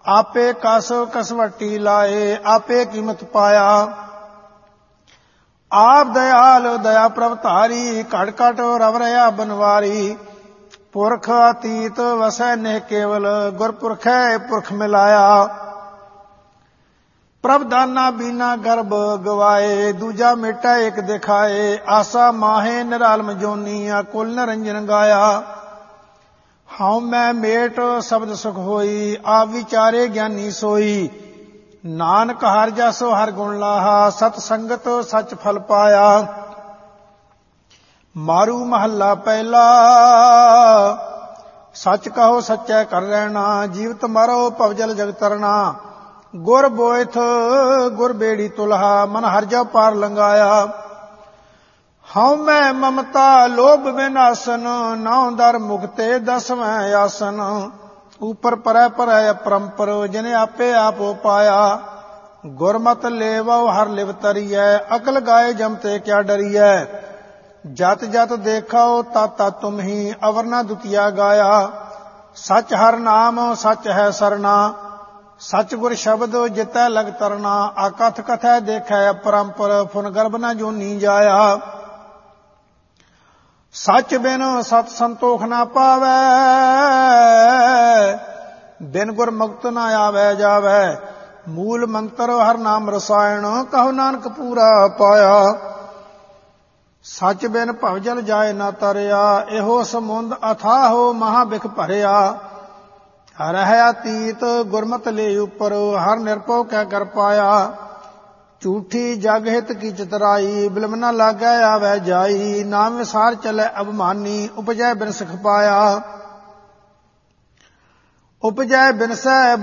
आपे कस कसवटी लाए, आपे कीमत पाया। आप दयाल दया प्रभधारी, घट घट रव रहा बनवारी। पुरख अतीत वसै ने केवल, गुरपुरख पुरख मिलाया। प्रभ दाना बीना गर्भ गवाए, दूजा मेटा एक दिखाए। आसा माहे निरालम जोनी, कुल निरंजन गाया। हाउ मैं मेट शब्द सुख होई, आप विचारे ज्ञानी सोई। नानक हर जसो हर गुण लाहा, सत संगत सच फल पाया। मारू महला पहला, सच कहो सच्चै कर रहना। जीवत मरो पवजल जग तरना। गुर बोयथ गुर बेड़ी तुलहा, मन हर जा पार लंगाया। हाउ मैं ममता लोभ विनाशन, नाउ दर मुक्ते दसवें आसन। ऊपर परै परै अपरंपर, जिने आपे आप पाया। गुरमत लेवो हर लिव तरियै, अकल गाए जमते क्या डरियै। जत जत देखो तत तत तुम ही, अवर न दुतिया गाया। सच हर नाम सच है सरना, सच गुर शब्द जितै लग तरना। आकथ कथै देखै अपरंपर, फुन गर्भ न जोनी जाया। सच बिन सत संतोख न पावै, बिन गुर मुक्त न आवै जावै। मूल मंत्र हर नाम रसायन, कहो नानक पूरा पाया। सच बिन भवजल जाए न तरिया, एहो समुंद अथाहो महा बिख भरिया। रह अतीत गुरमत ले उपर, हर निरपो कै कर पाया। झूठी जग हित की चितराई, बिलम न लागै आवै जाई। नाम विसार चलै अभिमानी, उपजै बिन सिख पाया। उपजै बिनसै